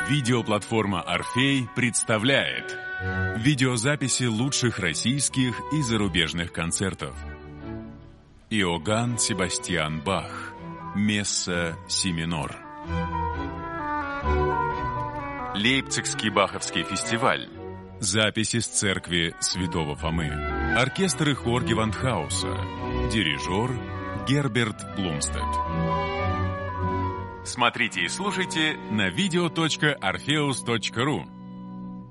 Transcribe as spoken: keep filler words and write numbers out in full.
Видеоплатформа «Орфей» представляет видеозаписи лучших российских и зарубежных концертов. Иоганн Себастьян Бах. Месса си минор. Лейпцигский Баховский фестиваль. Записи с церкви Святого Фомы. Оркестр и хор Гевандхауса. Дирижер Герберт Блумстед. Смотрите и слушайте на видео точка орфеус точка ру.